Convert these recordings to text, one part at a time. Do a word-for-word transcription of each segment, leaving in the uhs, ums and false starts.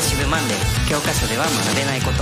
シブマンデー、教科書では学べないこと。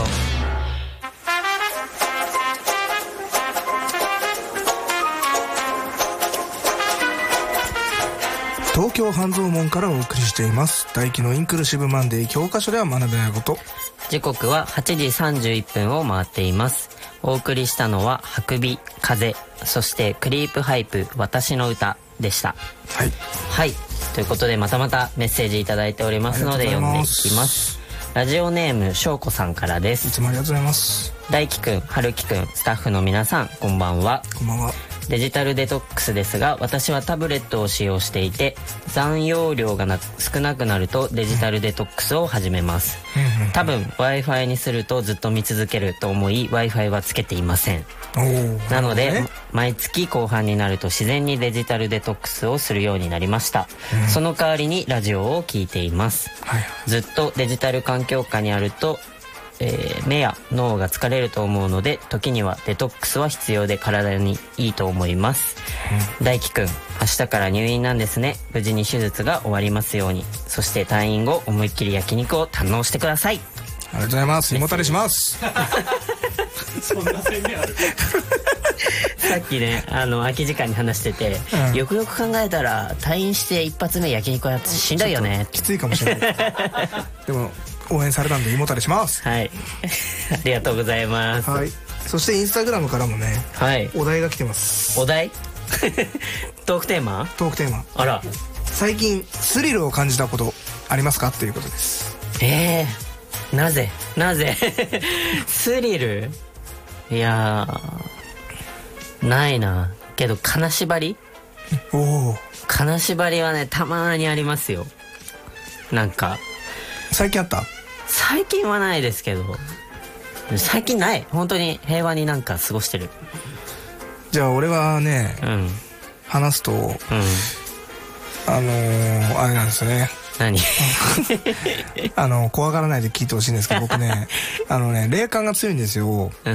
東京半蔵門からお送りしています大輝のインクルーシブマンデー、教科書では学べないこと。 時刻ははちじさんじゅういっぷんを回っています。お送りしたのはハクビ、風、そしてクリープハイプ、私の歌でした。 はいはい、ということでまたまたメッセージいただいておりますので読んでいきます。ラジオネームしょうこさんからです。 いつもありがとうございます。 大輝くん、はるきくん、スタッフの皆さん、こんばんは。 こんばんは。 デジタルデトックスですが、私はタブレットを使用していて、残容量がな少なくなるとデジタルデトックスを始めます。多分 Wi-Fi にするとずっと見続けると思い Wi-Fi はつけていません。なので、ね、毎月後半になると自然にデジタルデトックスをするようになりました。うん、その代わりにラジオを聞いています。はい、ずっとデジタル環境下にあるとえー、目や脳が疲れると思うので、時にはデトックスは必要で体にいいと思います。うん、大輝くん、明日から入院なんですね。無事に手術が終わりますように。そして退院後思いっきり焼肉を堪能してください。 ありがとうございます。胃もたれしますそんな宣言あるさっきね、あの空き時間に話してて、うん、よくよく考えたら退院して一発目焼肉はしんどいよね。 きついかもしれないでも応援されたんで胃もたれします。 はいありがとうございます。 はい、そしてインスタグラムからもね、はい、お題が来てます。 お題トークテーマトークテーマあら、 最近スリルを感じたことありますかっていうことです。 えー、なぜなぜスリル、いやーないな。けど金縛りおお、 金縛りはね、たまーにありますよ。なんか最近あった？ 最近はないですけど、最近ない。本当に平和になんか過ごしてる。 じゃあ俺はね、うん、話すと、うん、あのー、あれなんですよね。 何あの怖がらないで聞いてほしいんですけど、僕ねあのね霊感が強いんですよ。 うん、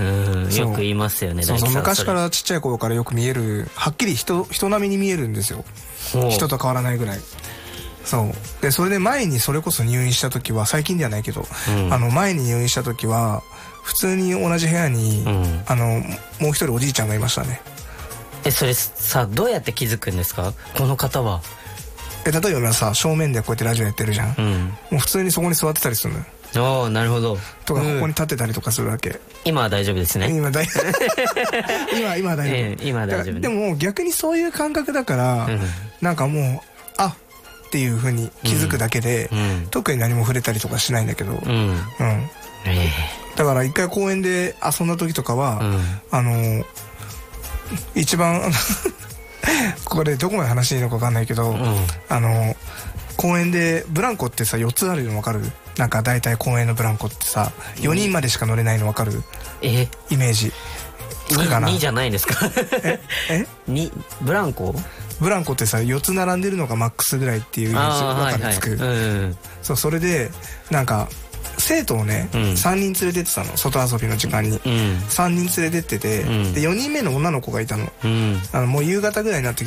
よく言いますよね。 そうそう、昔からちっちゃい頃からよく見える、はっきり 人, 人並みに見えるんですよ。人と変わらないぐらい。そうで、それで前にそれこそ入院した時は、最近ではないけど、うん、あの前に入院した時は普通に同じ部屋に、うん、あのもう一人おじいちゃんがいましたね。 え、それさ、どうやって気づくんですか、この方は。 え、例えばさ、正面でこうやってラジオやってるじゃん、うん、もう普通にそこに座ってたりするのよ。 ああ、なるほど。 とか、ここに立ってたりとかするわけ。うん、 今は大丈夫ですね。 今大今今は大丈夫、えー、今は大丈夫。 でも逆にそういう感覚だから、うん、なんかもうあっていう風に気づくだけで、うん、特に何も触れたりとかしないんだけど、うん、うん、えー、だから一回公園で遊んだ時とかは、うん、あの一番これどこまで話していいのか分かんないけど、うん、あの公園でブランコってさよっつあるの分かる？なんか大体公園のブランコってさよにんまでしか乗れないの分かる？ えイメージつくかな？ にじゃないですかええにブランコブランコってさよっつ並んでるのがマックスぐらいっていうイメージ分かる？つく、はいはい、うん、そう、それでなんか生徒をね、うん、さんにん連れてってたの、外遊びの時間に、うん、さんにん連れてってて、うん、でよにんめの女の子がいたの、うん、あのもう夕方ぐらいになって